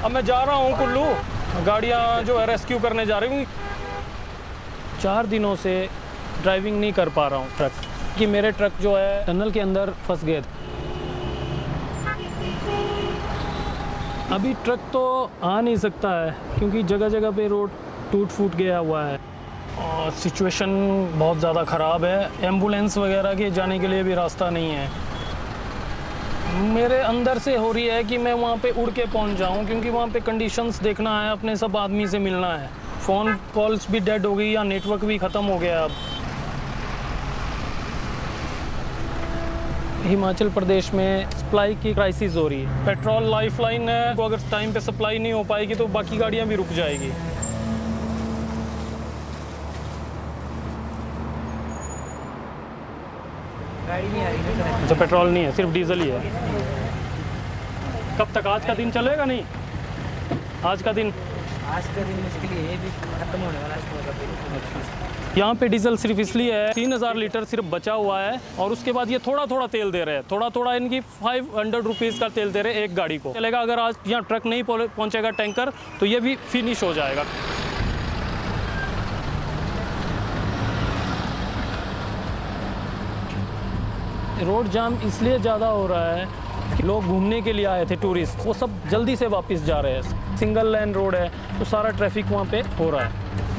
अब मैं जा रहा हूँ कुल्लू, गाड़ियाँ जो है रेस्क्यू करने जा रही हूँ। 4 दिनों से ड्राइविंग नहीं कर पा रहा हूँ ट्रक कि मेरे ट्रक जो है टनल के अंदर फंस गए। अभी ट्रक तो आ नहीं सकता है क्योंकि जगह जगह पे रोड टूट फूट गया हुआ है और सिचुएशन बहुत ज़्यादा ख़राब है। एम्बुलेंस वगैरह के जाने के लिए भी रास्ता नहीं है। मेरे अंदर से हो रही है कि मैं वहाँ पे उड़ के पहुँच जाऊँ क्योंकि वहाँ पे कंडीशंस देखना है, अपने सब आदमी से मिलना है। फ़ोन कॉल्स भी डेड हो गई या नेटवर्क भी ख़त्म हो गया। अब हिमाचल प्रदेश में सप्लाई की क्राइसिस हो रही है। पेट्रोल लाइफलाइन है, तो अगर टाइम पे सप्लाई नहीं हो पाएगी तो बाकी गाड़ियाँ भी रुक जाएगी। गाड़ी नहीं आ रही अच्छा, पेट्रोल नहीं है, सिर्फ डीजल ही है। कब तक? आज का दिन चलेगा? नहीं, आज का दिन मुश्किल है, ये भी खत्म होने वाला है। यहाँ पे डीजल सिर्फ इसलिए है 3000 लीटर सिर्फ बचा हुआ है और उसके बाद ये थोड़ा थोड़ा तेल दे रहे हैं। थोड़ा थोड़ा इनकी 500 रुपीज़ का तेल दे रहे हैं एक गाड़ी को। चलेगा अगर आज यहाँ ट्रक नहीं पहुँचेगा टैंकर तो ये भी फिनिश हो जाएगा। रोड जाम इसलिए ज़्यादा हो रहा है कि लोग घूमने के लिए आए थे, टूरिस्ट, वो सब जल्दी से वापस जा रहे हैं। सिंगल लाइन रोड है तो सारा ट्रैफिक वहाँ पे हो रहा है।